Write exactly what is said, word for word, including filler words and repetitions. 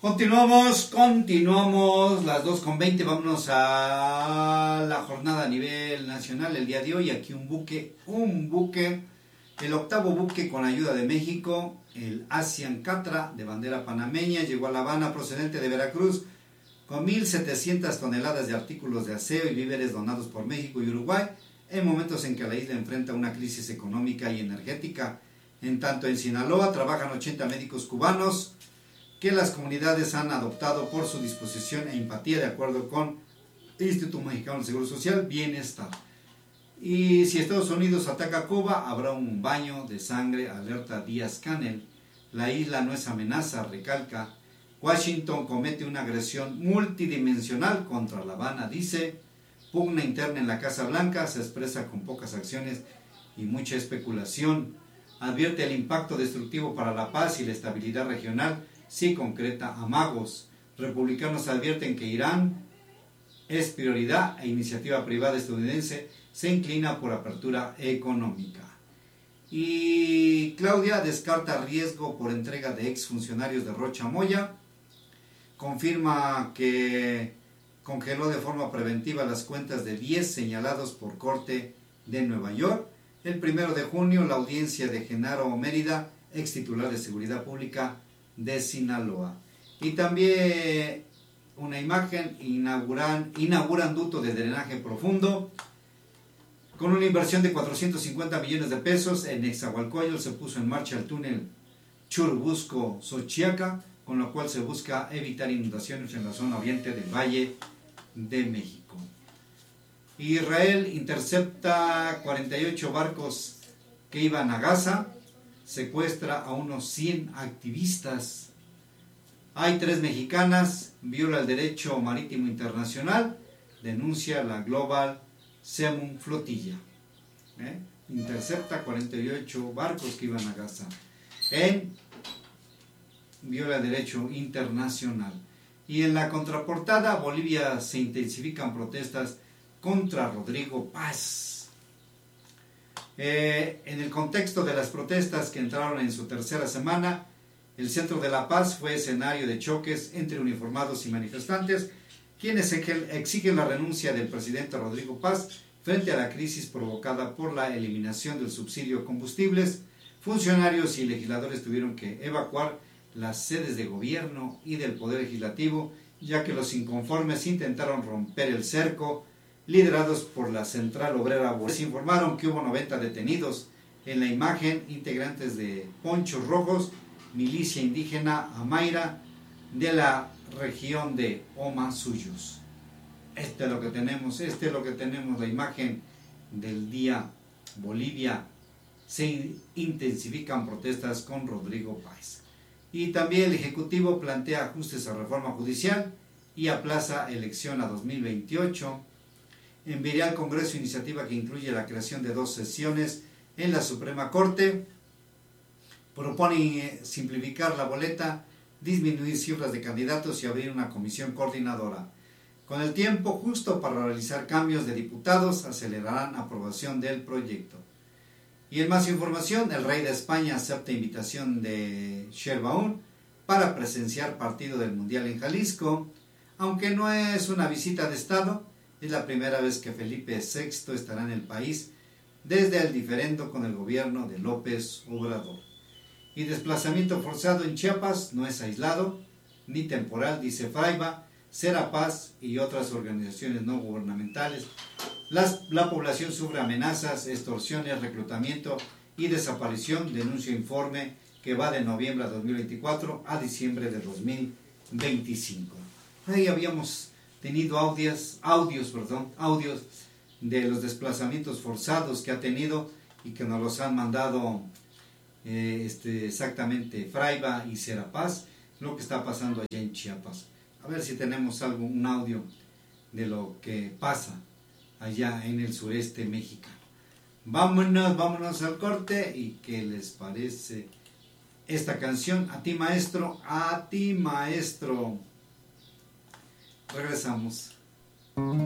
Continuamos, continuamos, las dos con veinte, vámonos a la jornada a nivel nacional el día de hoy. Aquí un buque, un buque, el octavo buque con ayuda de México, el Asian Catra de bandera panameña, llegó a La Habana procedente de Veracruz con mil setecientas toneladas de artículos de aseo y víveres donados por México y Uruguay en momentos en que la isla enfrenta una crisis económica y energética. En tanto, en Sinaloa trabajan ochenta médicos cubanos que las comunidades han adoptado por su disposición e empatía, de acuerdo con el Instituto Mexicano del Seguro Social, Bienestar. Y si Estados Unidos ataca a Cuba, habrá un baño de sangre, alerta Díaz-Canel. La isla no es amenaza, recalca. Washington comete una agresión multidimensional contra La Habana, dice. Pugna interna en la Casa Blanca, se expresa con pocas acciones y mucha especulación. Advierte el impacto destructivo para la paz y la estabilidad regional si concreta amagos. Republicanos advierten que Irán es prioridad e iniciativa privada estadounidense se inclina por apertura económica. Y Claudia descarta riesgo por entrega de exfuncionarios de Rocha Moya. Confirma que congeló de forma preventiva las cuentas de diez señalados por Corte de Nueva York. El primero de junio, la audiencia de Genaro Mérida, ex titular de Seguridad Pública de Sinaloa. Y también una imagen, inauguran, inauguran ducto de drenaje profundo. Con una inversión de cuatrocientos cincuenta millones de pesos, en Nezahualcóyotl se puso en marcha el túnel Churubusco-Xochiaca, con lo cual se busca evitar inundaciones en la zona oriente del Valle de México. Israel intercepta cuarenta y ocho barcos que iban a Gaza, secuestra a unos cien activistas. Hay tres mexicanas, viola el derecho marítimo internacional, denuncia la Global Seamoon Flotilla. ¿Eh? Intercepta cuarenta y ocho barcos que iban a Gaza. En viola el derecho internacional. Y en la contraportada, Bolivia se intensifican protestas contra Rodrigo Paz. Eh, en el contexto de las protestas que entraron en su tercera semana, el centro de La Paz fue escenario de choques entre uniformados y manifestantes, quienes exigen la renuncia del presidente Rodrigo Paz frente a la crisis provocada por la eliminación del subsidio a combustibles. Funcionarios y legisladores tuvieron que evacuar las sedes de gobierno y del Poder Legislativo, ya que los inconformes intentaron romper el cerco, liderados por la Central Obrera. Se informaron que hubo noventa detenidos. En la imagen, integrantes de Ponchos Rojos, milicia indígena Amaira de la región de Omasuyos. Este es lo que tenemos, este es lo que tenemos, la imagen del día. Bolivia, se intensifican protestas con Rodrigo Paz. Y también el Ejecutivo plantea ajustes a reforma judicial y aplaza elección a dos mil veintiocho. Enviará al Congreso iniciativa que incluye la creación de dos sesiones en la Suprema Corte. Propone simplificar la boleta, disminuir cifras de candidatos y abrir una comisión coordinadora. Con el tiempo justo para realizar cambios de diputados, acelerarán aprobación del proyecto. Y en más información, el rey de España acepta invitación de Sheinbaum para presenciar partido del Mundial en Jalisco. Aunque no es una visita de Estado, es la primera vez que Felipe sexto estará en el país desde el diferendo con el gobierno de López Obrador. Y desplazamiento forzado en Chiapas no es aislado ni temporal, dice Fraiba, Serapaz y otras organizaciones no gubernamentales. Las, la población sufre amenazas, extorsiones, reclutamiento y desaparición, denuncia informe que va de noviembre de dos mil veinticuatro a diciembre de dos mil veinticinco. Ahí habíamos tenido audios, audios, perdón, audios de los desplazamientos forzados que ha tenido y que nos los han mandado eh, este, exactamente Fraiba y Serapaz, lo que está pasando allá en Chiapas. A ver si tenemos algo, un audio de lo que pasa allá en el sureste mexicano. Vámonos, vámonos al corte. ¿Y qué les parece esta canción? A ti, maestro, a ti, maestro. Regresamos.